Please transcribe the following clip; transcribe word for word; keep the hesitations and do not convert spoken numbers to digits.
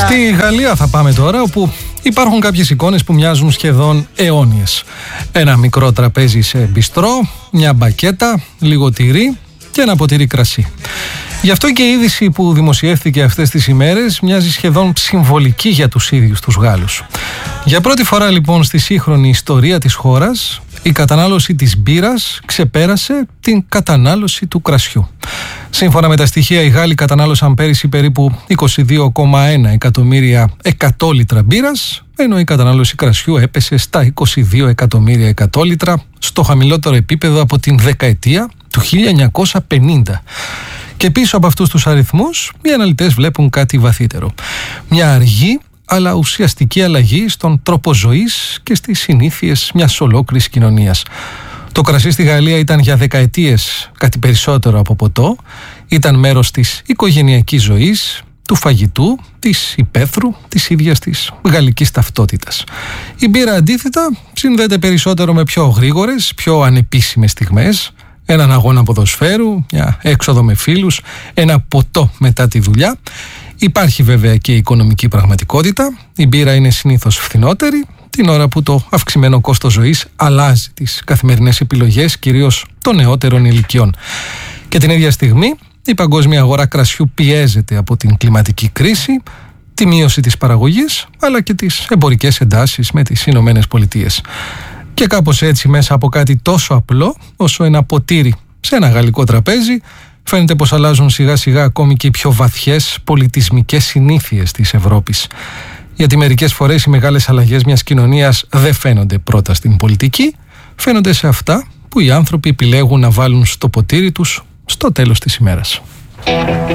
Στη Γαλλία θα πάμε τώρα, όπου υπάρχουν κάποιες εικόνες που μοιάζουν σχεδόν αιώνιες. Ένα μικρό τραπέζι σε μπιστρό, μια μπακέτα, λίγο τυρί και ένα ποτήρι κρασί. Γι' αυτό και η είδηση που δημοσιεύθηκε αυτές τις ημέρες μοιάζει σχεδόν συμβολική για τους ίδιους τους Γάλλους. Για πρώτη φορά λοιπόν στη σύγχρονη ιστορία της χώρας, η κατανάλωση της μπύρας ξεπέρασε την κατανάλωση του κρασιού. Σύμφωνα με τα στοιχεία, οι Γάλλοι κατανάλωσαν πέρυσι περίπου είκοσι δύο κόμμα ένα εκατομμύρια εκατό λίτρα μπύρας, ενώ η κατανάλωση κρασιού έπεσε στα είκοσι δύο εκατομμύρια εκατό λίτρα, στο χαμηλότερο επίπεδο από την δεκαετία του χίλια εννιακόσια πενήντα. Και πίσω από αυτούς τους αριθμούς, οι αναλυτές βλέπουν κάτι βαθύτερο. Μια αργή αλλά ουσιαστική αλλαγή στον τρόπο ζωής και στις συνήθειες μιας ολόκληρης κοινωνίας. Το κρασί στη Γαλλία ήταν για δεκαετίες κάτι περισσότερο από ποτό, ήταν μέρος της οικογενειακής ζωής, του φαγητού, της υπαίθρου, της ίδιας της γαλλικής ταυτότητας. Η μπύρα αντίθετα συνδέεται περισσότερο με πιο γρήγορες, πιο ανεπίσημες στιγμές, έναν αγώνα ποδοσφαίρου, μια έξοδο με φίλους, ένα ποτό μετά τη δουλειά. Υπάρχει βέβαια και η οικονομική πραγματικότητα. Η μπύρα είναι συνήθως φθηνότερη, την ώρα που το αυξημένο κόστος ζωής αλλάζει τις καθημερινές επιλογές, κυρίως των νεότερων ηλικιών. Και την ίδια στιγμή η παγκόσμια αγορά κρασιού πιέζεται από την κλιματική κρίση, τη μείωση της παραγωγής, αλλά και τις εμπορικές εντάσεις με τις Ηνωμένες Πολιτείες. Και κάπως έτσι, μέσα από κάτι τόσο απλό όσο ένα ποτήρι σε ένα γαλλικό τραπέζι, φαίνεται πως αλλάζουν σιγά σιγά ακόμη και οι πιο βαθιές πολιτισμικές συνήθειες της Ευρώπης. Γιατί μερικές φορές οι μεγάλες αλλαγές μιας κοινωνίας δεν φαίνονται πρώτα στην πολιτική, φαίνονται σε αυτά που οι άνθρωποι επιλέγουν να βάλουν στο ποτήρι τους στο τέλος της ημέρας.